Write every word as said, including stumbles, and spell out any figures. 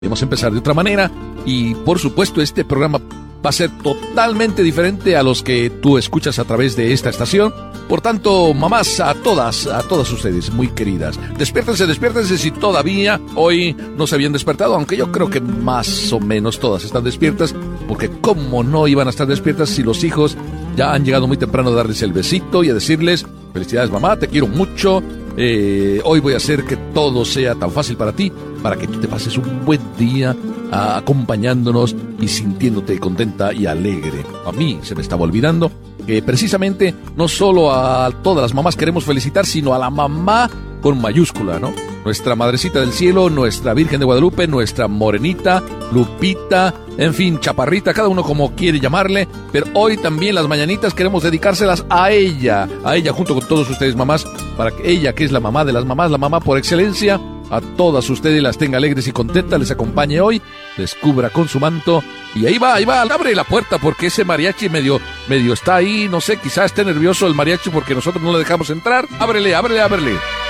Debemos empezar de otra manera y, por supuesto, este programa va a ser totalmente diferente a los que tú escuchas a través de esta estación. Por tanto, mamás, a todas, a todas ustedes, muy queridas, despiértense, despiértense si todavía hoy no se habían despertado, aunque yo creo que más o menos todas están despiertas, porque cómo no iban a estar despiertas si los hijos ya han llegado muy temprano a darles el besito y a decirles, felicidades mamá, te quiero mucho, eh, hoy voy a hacer que todo sea tan fácil para ti, para que tú te pases un buen día a, acompañándonos y sintiéndote contenta y alegre. A mí se me estaba olvidando que precisamente no solo a todas las mamás queremos felicitar, sino a la mamá con mayúscula, ¿no? Nuestra Madrecita del Cielo, nuestra Virgen de Guadalupe, nuestra Morenita, Lupita, en fin, Chaparrita, cada uno como quiere llamarle, pero hoy también las mañanitas queremos dedicárselas a ella, a ella junto con todos ustedes mamás, para que ella, que es la mamá de las mamás, la mamá por excelencia, a todas ustedes las tenga alegres y contentas, les acompañe hoy, les cubra con su manto, y ahí va, ahí va, abre la puerta porque ese mariachi medio, medio está ahí, no sé, quizás esté nervioso el mariachi porque nosotros no le dejamos entrar, ábrele, ábrele, ábrele.